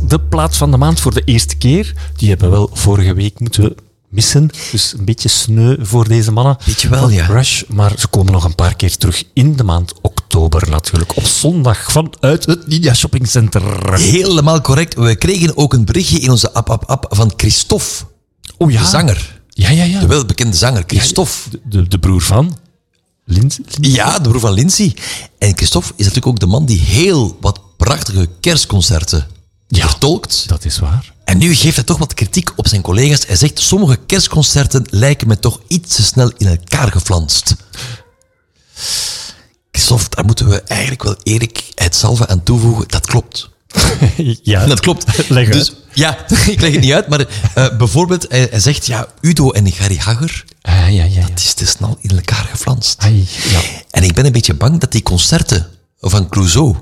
de plaat van de maand voor de eerste keer. Die hebben we wel vorige week moeten missen. Dus een beetje sneu voor deze mannen. Beetje wel, van ja. Rush, maar ze komen nog een paar keer terug in de maand oktober natuurlijk. Op zondag vanuit het Ninja Shopping Center. Helemaal correct. We kregen ook een berichtje in onze app van Christophe. Oh ja. De zanger. Ja. De welbekende zanger, Christophe. De broer van Lindsay? Ja, de broer van Lindsay. En Christophe is natuurlijk ook de man die heel wat prachtige kerstconcerten vertolkt. Dat is waar. En nu geeft hij toch wat kritiek op zijn collega's. Hij zegt, sommige kerstconcerten lijken me toch iets te snel in elkaar geflanst. Christophe, daar moeten we eigenlijk wel eerlijkheidshalve aan toevoegen. Dat klopt. Ja, Dat klopt. Leg uit. Dus, ja, ik leg het niet uit, maar bijvoorbeeld, hij zegt, ja, Udo en Gary Hager, Ja. het is te snel in elkaar geflanst. Ai, ja. En ik ben een beetje bang dat die concerten van Clouseau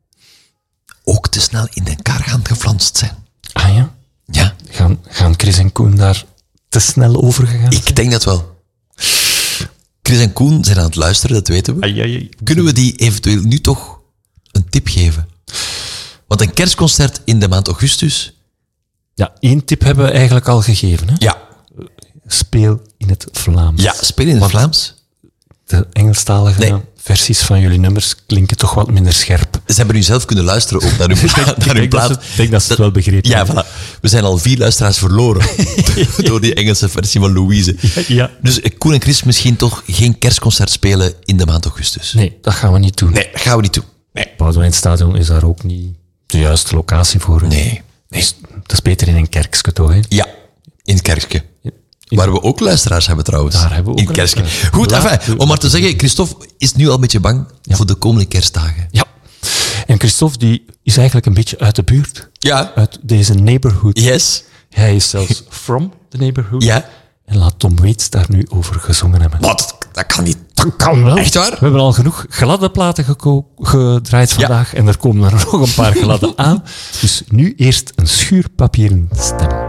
ook te snel in elkaar gaan geflanst zijn. Ah ja? Ja, Gaan Chris en Koen daar te snel over gegaan? ik denk dat wel. Chris en Koen zijn aan het luisteren, dat weten we. Ai. Kunnen we die eventueel nu toch een tip geven? Want een kerstconcert in de maand augustus... Ja, 1 tip hebben we eigenlijk al gegeven. Hè? Ja, Speel in het Vlaams. ja, speel in het Vlaams. De Engelstalige Nee. versies van jullie nummers klinken toch wat minder scherp. Ze hebben nu zelf kunnen luisteren ook naar hun plaat. Ik denk dat ze het wel begrepen Ja, hebben. voilà. We zijn al 4 luisteraars verloren door die Engelse versie van Louise. Ja. Dus Koen en Chris misschien toch geen kerstconcert spelen in de maand augustus. Nee, dat gaan we niet doen. Nee, dat gaan we niet doen. Nee. Boudewijnstadion is daar ook niet de juiste locatie voor. Hè? Nee. Dus dat is beter in een kerkske toch, hè? Ja, in het kerkje. Waar we ook luisteraars hebben trouwens. Daar hebben we ook in het kerkje. luisteraars. Goed, Laat- enfin, om maar te zeggen, Christophe is nu al een beetje bang voor de komende kerstdagen. Ja. En Christophe die is eigenlijk een beetje uit de buurt. Ja. Uit deze neighborhood. Yes. Hij is zelfs from the neighborhood. Ja. En laat Tom Waits daar nu over gezongen hebben. Wat? Dat kan niet. Dat kan wel. Echt waar? We hebben al genoeg gladde platen gedraaid vandaag. En er komen er nog een paar gladde aan. Dus nu eerst een schuurpapieren stem.